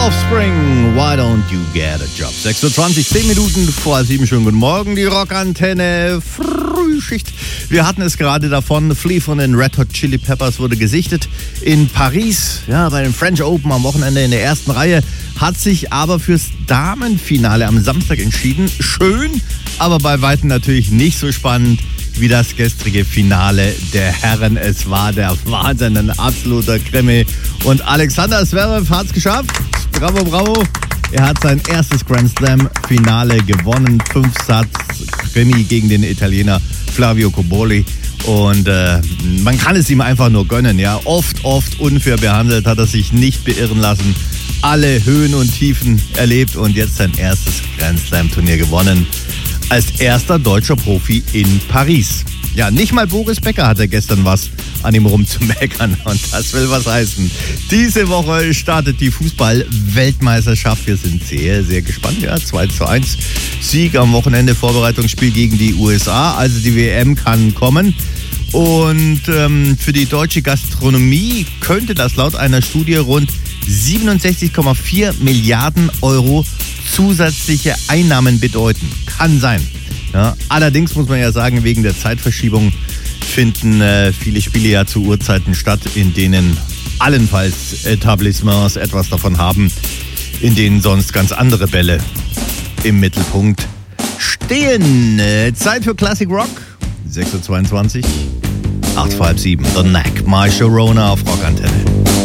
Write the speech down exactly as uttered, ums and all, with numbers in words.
Offspring, why don't you get a job? sechs Uhr zwanzig, zehn Minuten vor sieben. Schönen guten Morgen, die Rockantenne Frühschicht. Wir hatten es gerade davon, Flea von den Red Hot Chili Peppers wurde gesichtet in Paris, ja, bei den French Open am Wochenende in der ersten Reihe, hat sich aber fürs Damenfinale am Samstag entschieden. Schön, aber bei weitem natürlich nicht so spannend wie das gestrige Finale der Herren. Es war der Wahnsinn, ein absoluter Krimi. Und Alexander Zverev hat es geschafft. Bravo, bravo. Er hat sein erstes Grand Slam-Finale gewonnen. Fünf-Satz-Krimi gegen den Italiener Flavio Cobolli. Und äh, man kann es ihm einfach nur gönnen. Ja, oft, oft unfair behandelt, hat er sich nicht beirren lassen. Alle Höhen und Tiefen erlebt und jetzt sein erstes Grand Slam-Turnier gewonnen. Als erster deutscher Profi in Paris. Ja, nicht mal Boris Becker hatte gestern was an ihm rumzumeckern und das will was heißen. Diese Woche startet die Fußball-Weltmeisterschaft. Wir sind sehr, sehr gespannt. Ja, zwei zu eins Sieg am Wochenende, Vorbereitungsspiel gegen die U S A. Also die W M kann kommen. Und ähm, für die deutsche Gastronomie könnte das laut einer Studie rund siebenundsechzig Komma vier Milliarden Euro zusätzliche Einnahmen bedeuten. Kann sein. Ja, allerdings muss man ja sagen, wegen der Zeitverschiebung finden äh, viele Spiele ja zu Uhrzeiten statt, in denen allenfalls Etablissements etwas davon haben, in denen sonst ganz andere Bälle im Mittelpunkt stehen. Äh, Zeit für Classic Rock. sechs Uhr zweiundzwanzig, acht vor halb sieben. The Knack, My Sharona auf Rockantenne.